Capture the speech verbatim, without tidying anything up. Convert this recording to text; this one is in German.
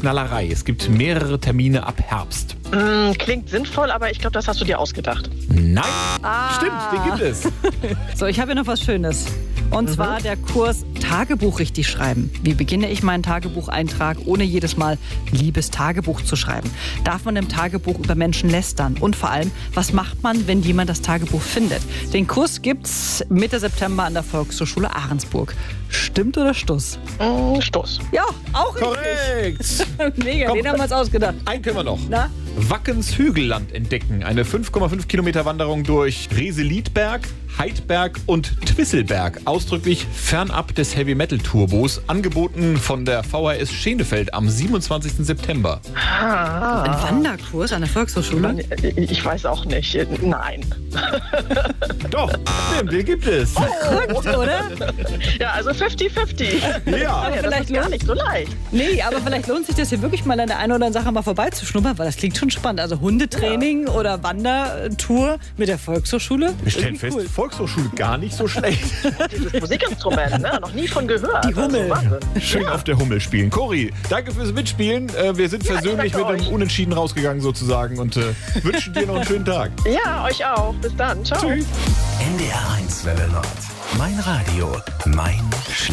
Knallerei. Es gibt mehrere Termine ab Herbst. Mm, klingt sinnvoll, aber ich glaube, das hast du dir ausgedacht. Nein, Ah. stimmt, den gibt es. So, ich habe hier noch was Schönes. Und zwar der Kurs Tagebuch richtig schreiben. Wie beginne ich meinen Tagebucheintrag, ohne jedes Mal liebes Tagebuch zu schreiben? Darf man im Tagebuch über Menschen lästern? Und vor allem, was macht man, wenn jemand das Tagebuch findet? Den Kurs gibt's Mitte September an der Volkshochschule Ahrensburg. Stimmt oder Stuss? Mm, Stoß. Ja, auch Korrekt. richtig. Mega, Komm. den haben wir uns ausgedacht. Einen können wir noch. Na? Wackens Hügelland entdecken. Eine fünf Komma fünf Kilometer Wanderung durch Reseliedberg, Heidberg und Twisselberg. Ausdrücklich fernab des Heavy-Metal-Turbos. Angeboten von der V H S Schenefeld am siebenundzwanzigsten September. Ah, Ein Wanderkurs an der Volkshochschule? ich weiß auch nicht. Nein. Doch, stimmt, den gibt es. Verrückt, oder? Ja, also fünfzig fünfzig. Ja. Ja, das vielleicht ist gar lohnt- nicht so leicht. Nee, aber vielleicht lohnt sich das hier wirklich mal an der einen oder anderen Sache mal vorbeizuschnuppern, weil das klingt schon spannend. Also Hundetraining oder Wandertour mit der Volkshochschule. Wir stellen Irgendwie fest, cool. Volkshochschule gar nicht so schlecht. Dieses Musikinstrument, ne? Noch nie von gehört. Die Hummel. Also, Wahnsinn. Schön auf der Hummel spielen. Cori, danke fürs Mitspielen. Äh, Wir sind Ja, versöhnlich ich mit danke einem euch. Unentschieden rausgegangen sozusagen und äh, wünschen dir noch einen schönen Tag. Ja, euch auch. Bis dann. Ciao. Tschüss. N D R eins Welle Nord. Mein Radio, mein Schlager.